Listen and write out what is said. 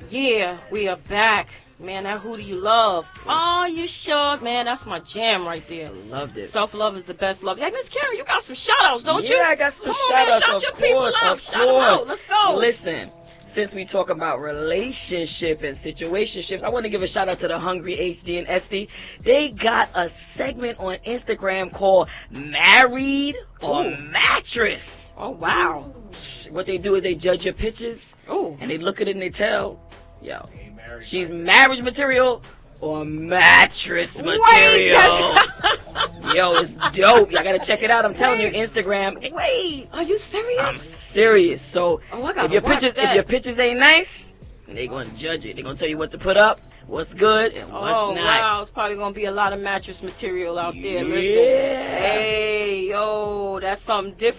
Yeah, we are back. Man, that Who Do You Love? Oh, you sure? Man, that's my jam right there. Loved it. Self-love is the best love. Hey, Miss Carrie, you got some shout-outs, don't you? Yeah, I got some Come on, shout man, outs. shout your people out. Shout them out. Let's go. Listen, since we talk about relationship and situationships, I want to give a shout out to the Hungry HD and Esty. They got a segment on Instagram called Married or Mattress. Oh, wow. What they do is they judge your pictures Oh. and they look at it and they tell, yo, she's marriage material or mattress material. Yo, it's dope. Y'all gotta check it out. I'm telling you, Instagram. Wait, are you serious? I'm serious. So Oh, I gotta if your watch pictures ain't nice, they gonna judge it. They gonna tell you what to put up, what's good, and what's Oh, not. wow. It's probably going to be a lot of mattress material out there. Listen. Yeah. Hey, yo, that's something different.